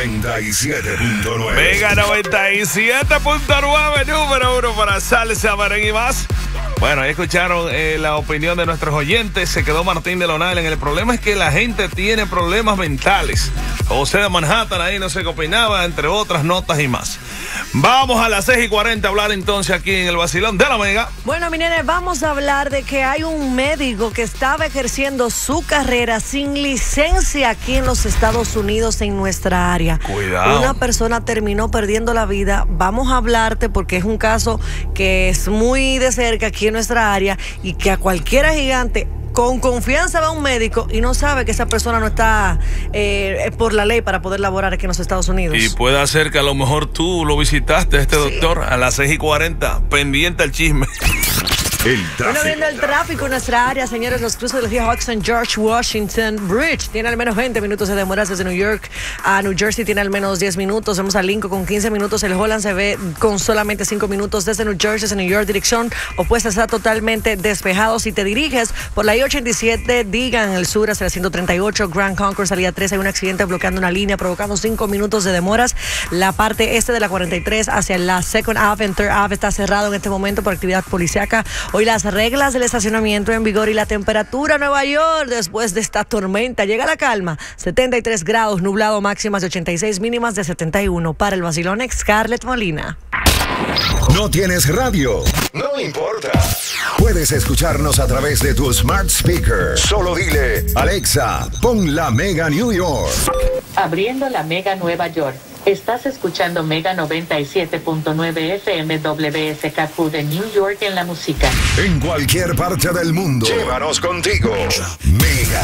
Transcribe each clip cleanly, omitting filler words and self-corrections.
97.9. Mega 97.9, número 1 para salsa, merengue y más. Bueno, ahí escucharon la opinión de nuestros oyentes. Se quedó Martín de Lonal. El problema es que la gente tiene problemas mentales. José de Manhattan ahí no sé qué opinaba, entre otras notas y más. Vamos a las 6:40 a hablar entonces aquí en el vacilón de la Mega. Bueno, mi nene, vamos a hablar de que hay un médico que estaba ejerciendo su carrera sin licencia aquí en los Estados Unidos, en nuestra área. Cuidado. Una persona terminó perdiendo la vida. Vamos a hablarte porque es un caso que es muy de cerca aquí en nuestra área y que a cualquiera gigante con confianza va a un médico y no sabe que esa persona no está por la ley para poder laborar aquí en los Estados Unidos. Y puede ser que a lo mejor tú lo visitaste, doctor, a las 6:40, pendiente al chisme. El tráfico. Bueno, viendo el tráfico en nuestra área, señores, los cruces del río Hudson, George Washington Bridge tiene al menos 20 minutos de demoras desde New York a New Jersey, tiene al menos 10 minutos. Vemos a Lincoln con 15 minutos. El Holland se ve con solamente 5 minutos desde New Jersey a New York, dirección opuesta, está totalmente despejado. Si te diriges por la I-87, diga en el sur hacia la 138, Grand Concourse, salida 3, hay un accidente bloqueando una línea, provocando 5 minutos de demoras. La parte este de la 43 hacia la Second Ave and Third Ave está cerrado en este momento por actividad policíaca. Hoy las reglas del estacionamiento en vigor y la temperatura en Nueva York después de esta tormenta. Llega la calma, 73 grados, nublado, máximas de 86, mínimas de 71. Para el vacilón, Scarlett Molina. ¿No tienes radio? No importa. Puedes escucharnos a través de tu smart speaker. Solo dile, Alexa, pon la Mega New York. Abriendo la Mega Nueva York. Estás escuchando Mega 97.9 FM WSKQ de New York en la música. En cualquier parte del mundo. Llévanos contigo. Mega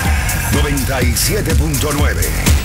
97.9.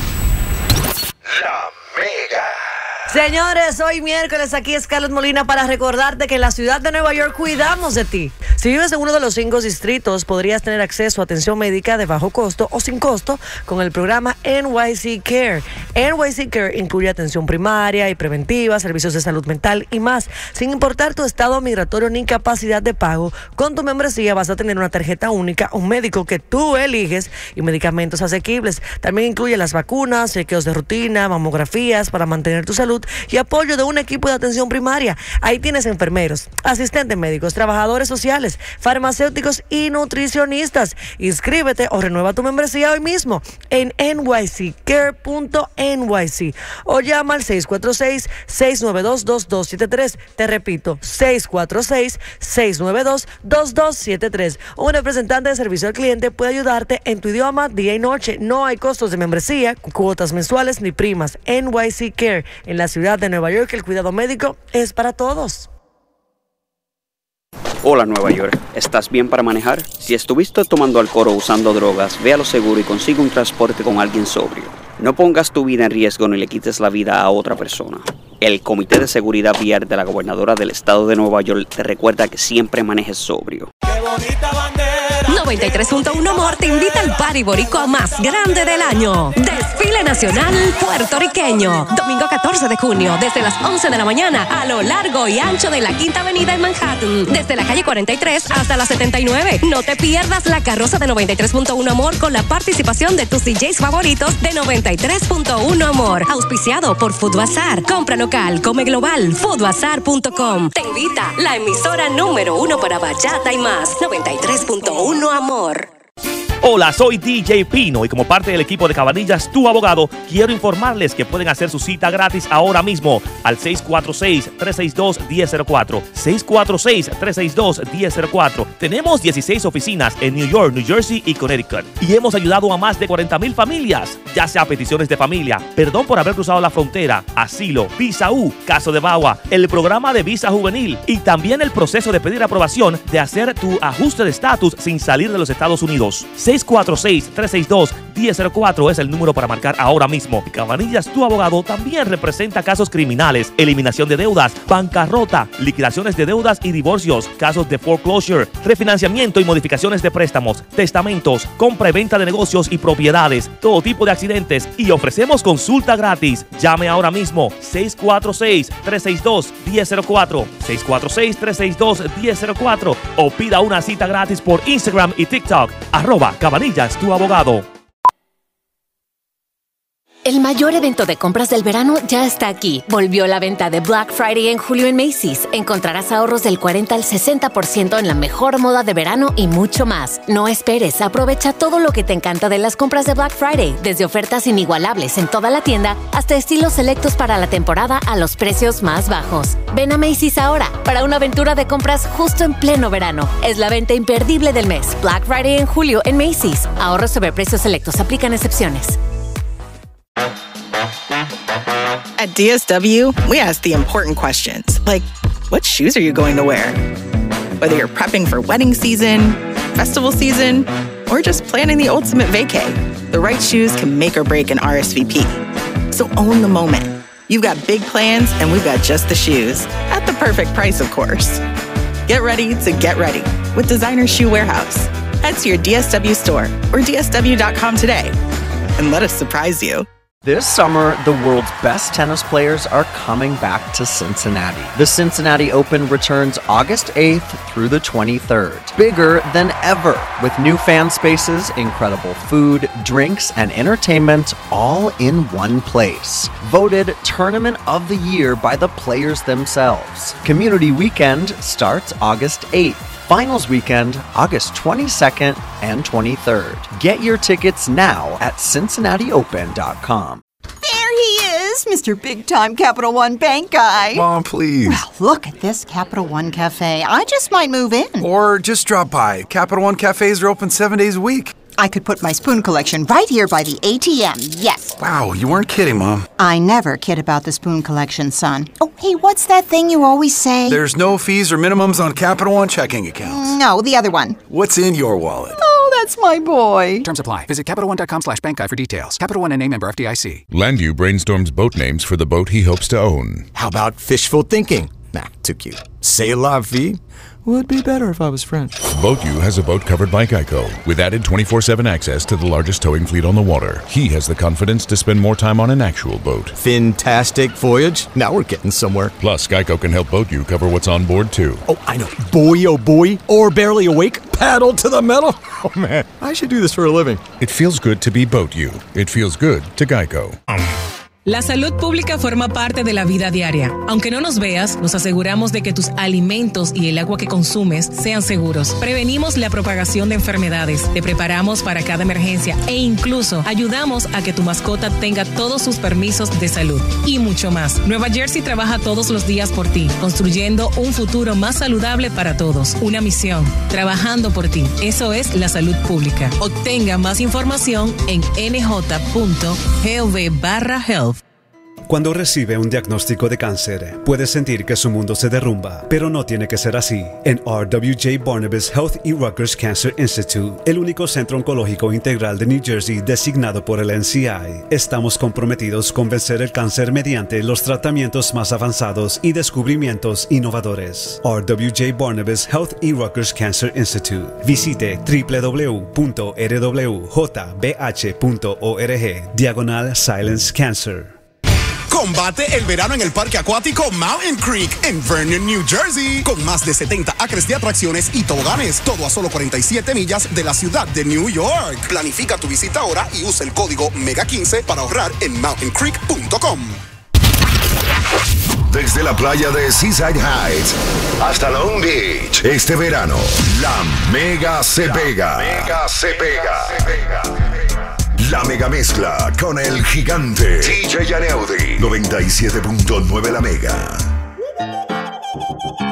La Mega. Señores, hoy miércoles aquí Scarlett Molina para recordarte que en la ciudad de Nueva York cuidamos de ti. Si vives en uno de los 5 distritos, podrías tener acceso a atención médica de bajo costo o sin costo con el programa NYC Care. NYC Care incluye atención primaria y preventiva, servicios de salud mental y más. Sin importar tu estado migratorio ni capacidad de pago, con tu membresía vas a tener una tarjeta única, un médico que tú eliges y medicamentos asequibles. También incluye las vacunas, chequeos de rutina, mamografías para mantener tu salud y apoyo de un equipo de atención primaria. Ahí tienes enfermeros, asistentes médicos, trabajadores sociales, farmacéuticos y nutricionistas. Inscríbete o renueva tu membresía hoy mismo en nyccare.nyc o llama al 646-692-2273. Te repito, 646-692-2273. Un representante de servicio al cliente puede ayudarte en tu idioma día y noche. No hay costos de membresía, cuotas mensuales ni primas. NYC Care, en la ciudad de Nueva York, el cuidado médico es para todos. Hola Nueva York, ¿estás bien para manejar? Si estuviste tomando alcohol o usando drogas, ve a lo seguro y consigue un transporte con alguien sobrio. No pongas tu vida en riesgo ni le quites la vida a otra persona. El Comité de Seguridad Vial de la Gobernadora del Estado de Nueva York te recuerda que siempre manejes sobrio. ¡Qué bonita bandera! 93.1 Amor te invita al party boricua más grande del año. Desfile Nacional Puertorriqueño. Domingo 14 de junio, desde las 11 de la mañana, a lo largo y ancho de la Quinta Avenida en Manhattan. Desde la calle 43 hasta la 79. No te pierdas la carroza de 93.1 Amor con la participación de tus DJs favoritos de 93.1 Amor. Auspiciado por Food Bazaar. Compra local, come global, foodbazaar.com. Te invita la emisora número 1 para bachata y más. 93.1 Amor. Hola, soy DJ Pino y como parte del equipo de Cabanillas, tu abogado, quiero informarles que pueden hacer su cita gratis ahora mismo al 646-362-1004. 646-362-1004. Tenemos 16 oficinas en New York, New Jersey y Connecticut y hemos ayudado a más de 40,000 familias, ya sea peticiones de familia, perdón por haber cruzado la frontera, asilo, visa U, caso de VAWA, el programa de visa juvenil y también el proceso de pedir aprobación de hacer tu ajuste de estatus sin salir de los Estados Unidos. 646-362-1004 es el número para marcar ahora mismo. Cabanillas, tu abogado, también representa casos criminales, eliminación de deudas, bancarrota, liquidaciones de deudas y divorcios, casos de foreclosure, refinanciamiento y modificaciones de préstamos, testamentos, compra y venta de negocios y propiedades, todo tipo de accidentes y ofrecemos consulta gratis. Llame ahora mismo 646-362-1004, 646-362-1004 o pida una cita gratis por Instagram y TikTok, @Cabanillas, tu abogado. El mayor evento de compras del verano ya está aquí. Volvió la venta de Black Friday en julio en Macy's. Encontrarás ahorros del 40 al 60% en la mejor moda de verano y mucho más. No esperes, aprovecha todo lo que te encanta de las compras de Black Friday, desde ofertas inigualables en toda la tienda hasta estilos selectos para la temporada a los precios más bajos. Ven a Macy's ahora para una aventura de compras justo en pleno verano. Es la venta imperdible del mes. Black Friday en julio en Macy's. Ahorros sobre precios selectos. Aplican excepciones. At DSW, we ask the important questions, like, what shoes are you going to wear? Whether you're prepping for wedding season, festival season, or just planning the ultimate vacay, the right shoes can make or break an RSVP. So own the moment. You've got big plans, and we've got just the shoes, at the perfect price, of course. Get ready to get ready with Designer Shoe Warehouse. Head to your DSW store or DSW.com today, and let us surprise you. This summer, the world's best tennis players are coming back to Cincinnati. The Cincinnati Open returns August 8th through the 23rd. Bigger than ever, with new fan spaces, incredible food, drinks, and entertainment all in one place. Voted Tournament of the Year by the players themselves. Community Weekend starts August 8th. Finals weekend, August 22nd and 23rd. Get your tickets now at CincinnatiOpen.com. There he is, Mr. Big Time Capital One Bank guy. Mom, please. Well, look at this Capital One Cafe. I just might move in. Or just drop by. Capital One cafes are open 7 days a week. I could put my spoon collection right here by the ATM, yes. Wow, you weren't kidding, Mom. I never kid about the spoon collection, son. Oh, hey, what's that thing you always say? There's no fees or minimums on Capital One checking accounts. No, the other one. What's in your wallet? Oh, that's my boy. Terms apply. Visit CapitalOne.com/bankguide for details. Capital One and member FDIC. Landu brainstorms boat names for the boat he hopes to own. How about fishful thinking? Nah, too cute. C'est la vie would be better if I was French. BoatU has a boat covered by Geico with added 24/7 access to the largest towing fleet on the water. He has the confidence to spend more time on an actual boat. Fantastic voyage. Now we're getting somewhere. Plus, Geico can help BoatU cover what's on board too. Oh, I know. Boy, oh boy, or barely awake, paddle to the metal. Oh man, I should do this for a living. It feels good to be BoatU. It feels good to Geico. La salud pública forma parte de la vida diaria. Aunque no nos veas, nos aseguramos de que tus alimentos y el agua que consumes sean seguros. Prevenimos la propagación de enfermedades, te preparamos para cada emergencia e incluso ayudamos a que tu mascota tenga todos sus permisos de salud y mucho más. Nueva Jersey trabaja todos los días por ti, construyendo un futuro más saludable para todos. Una misión, trabajando por ti. Eso es la salud pública. Obtenga más información en nj.gov/health. Cuando recibe un diagnóstico de cáncer, puede sentir que su mundo se derrumba, pero no tiene que ser así. En R.W.J. Barnabas Health y Rutgers Cancer Institute, el único centro oncológico integral de New Jersey designado por el NCI, estamos comprometidos con vencer el cáncer mediante los tratamientos más avanzados y descubrimientos innovadores. R.W.J. Barnabas Health y Rutgers Cancer Institute. Visite www.rwjbh.org/Silence Cancer. Combate el verano en el parque acuático Mountain Creek en Vernon, New Jersey, con más de 70 acres de atracciones y toboganes, todo a solo 47 millas de la ciudad de New York. Planifica tu visita ahora y usa el código MEGA15 para ahorrar en mountaincreek.com. Desde la playa de Seaside Heights hasta Long Beach, este verano, la Mega se pega. La mega mezcla con el gigante DJ Yaneudi. 97.9 La Mega.